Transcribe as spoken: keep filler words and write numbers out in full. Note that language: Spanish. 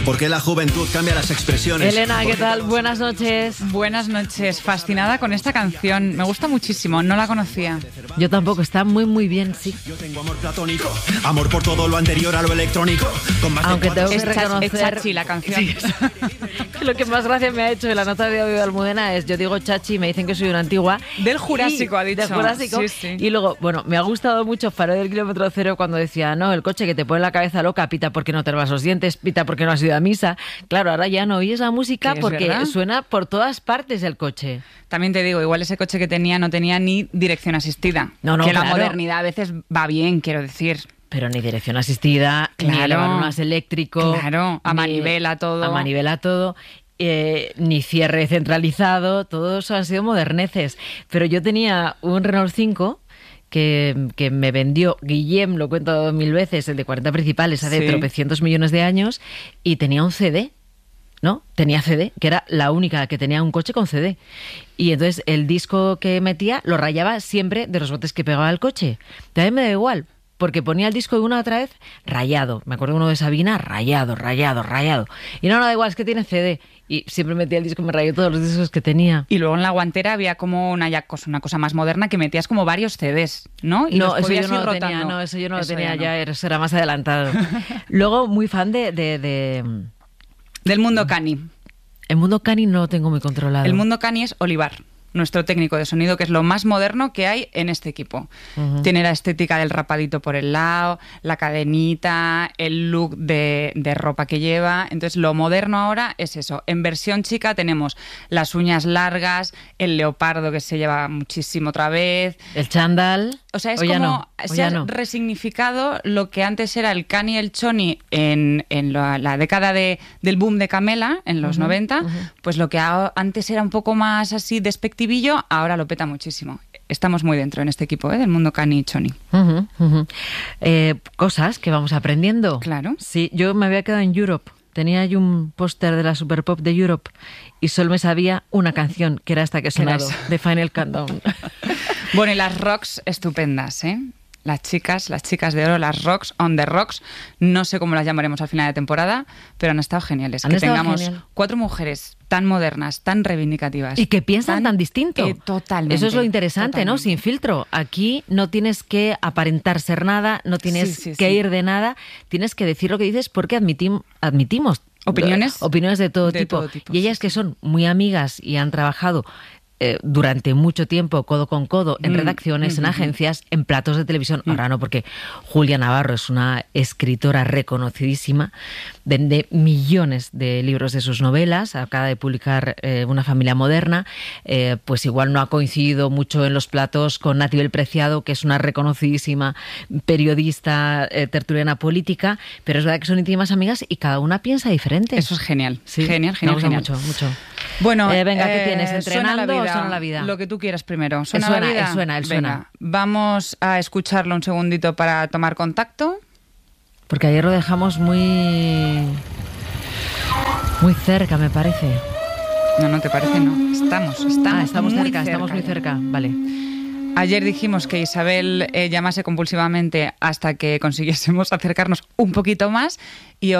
Porque la juventud cambia las expresiones. Elena, ¿qué tal? Buenas noches. Buenas noches, fascinada con esta canción. Me gusta muchísimo, no la conocía. Yo tampoco, está muy muy bien, sí. Yo tengo amor platónico, amor por todo lo anterior a lo electrónico. Con más Aunque de tengo que Es, chach- reconocer... es chachi la canción. Sí. Lo que más gracia me ha hecho en la nota de audio de Almudena es, yo digo chachi y me dicen que soy una antigua. Del Jurásico, y, ha dicho. Del Jurásico. Sí, sí. Y luego, bueno, me ha gustado mucho Faro del Kilómetro Cero cuando decía, no, el coche que te pone la cabeza loca, pita porque no te lavas los dientes, pita porque no has ido a misa. Claro, ahora ya no oyes la música ¿Es porque verdad? suena por todas partes el coche. También te digo, igual ese coche que tenía no tenía ni dirección asistida. No, no, que la claro. modernidad a veces va bien, quiero decir. Pero ni dirección asistida, ni Claro. elevador eléctrico. Claro, a ni- manivela todo. A manivela todo. Eh, ni cierre centralizado, todos han sido moderneces. Pero yo tenía un Renault cinco que, que me vendió Guillem, lo cuento mil veces, el de cuarenta principales, hace Sí. tropecientos millones de años, y tenía un C D. ¿No? Tenía C D, que era la única que tenía un coche con C D. Y entonces el disco que metía lo rayaba siempre de los botes que pegaba el coche. También me da igual, porque ponía el disco de una otra vez rayado. Me acuerdo uno de Sabina, rayado, rayado, rayado. Y no, no da igual, es que tiene C D. Y siempre metía el disco y me rayó todos los discos que tenía. Y luego en la guantera había como una, ya cosa, una cosa más moderna que metías como varios C Ds, ¿no? Y No, los eso podías yo no ir lo rotando. tenía, no, eso yo no Eso lo tenía, ya no. ya, eso era más adelantado. Luego, muy fan de... de, de Del mundo cani. el mundo cani no lo tengo muy controlado. El mundo cani es Olivar, nuestro técnico de sonido, que es lo más moderno que hay en este equipo. Ujú. Tiene la estética del rapadito por el lado, la cadenita, el look de, de ropa que lleva. Entonces, lo moderno ahora es eso. En versión chica tenemos las uñas largas, el leopardo que se lleva muchísimo otra vez. El chándal... O sea, es o ya como no, o se ya ha no. resignificado lo que antes era el cani y el choni en, en la, la década de, del boom de Camela, en los Ujú, noventa, ujú. pues lo que a- antes era un poco más así despectivillo, ahora lo peta muchísimo. Estamos muy dentro en este equipo, ¿eh? Del mundo cani y choni. Ujú, ujú. Eh, cosas que vamos aprendiendo. Claro. Sí, yo me había quedado en Europe. Tenía ahí un póster de la Super Pop de Europe y solo me sabía una canción, que era esta que he ¿Qué era sonado, esa? de Final Countdown. Bueno, y las rocks estupendas, ¿eh? Las chicas, las chicas de oro, las rocks, on the rocks, no sé cómo las llamaremos al final de temporada, pero han estado geniales. Han que estado tengamos genial. cuatro mujeres tan modernas, tan reivindicativas. Y que piensan tan, distinto. eh, totalmente. Eso es lo interesante, ¿no? totalmente. Sin filtro. Aquí no tienes que aparentar ser nada, no tienes Sí, sí, que sí. ir de nada, tienes que decir lo que dices porque admitim- admitimos Opiniones opiniones de todo, de tipo. todo tipo, Y ellas sí, que son muy amigas y han trabajado eh, durante mucho tiempo codo con codo en Mm, redacciones, mm, en mm, agencias, en platos de televisión. Ahora no, porque Julia Navarro es una escritora reconocidísima, vende millones de libros de sus novelas, acaba de publicar eh, Una familia moderna, eh, pues igual no ha coincidido mucho en los platos con Natibel Preciado, que es una reconocidísima periodista eh, tertuliana política, pero es verdad que son íntimas amigas y cada una piensa diferente. Eso es genial. Sí, genial, me genial, gusta genial. mucho, mucho. Bueno, Eh, venga, ¿qué eh, tienes? ¿suena ¿Entrenando la o vida? suena la vida? Lo que tú quieras primero. ¿Suena, suena, la vida? eh, suena, él Venga, suena. vamos a escucharlo un segundito para tomar contacto. Porque ayer lo dejamos muy... muy cerca, me parece. No, no te parece, no. Estamos, estamos, Ah, estamos muy cerca, estamos muy ya. cerca. Vale. Ayer dijimos que Isabel eh, llamase compulsivamente hasta que consiguiésemos acercarnos un poquito más y